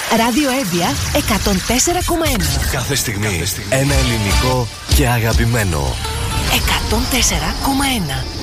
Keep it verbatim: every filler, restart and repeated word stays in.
Ράδιο Εύβοια εκατόν τέσσερα κόμμα ένα. Κάθε στιγμή ένα ελληνικό και αγαπημένο. εκατόν τέσσερα κόμμα ένα.